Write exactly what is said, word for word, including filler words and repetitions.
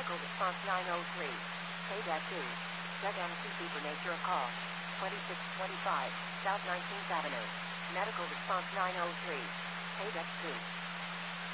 Medical response nine oh three. Payback two. Check M C C for nature of call. twenty-six twenty-five South nineteenth Avenue. Medical response nine oh three. Payback two.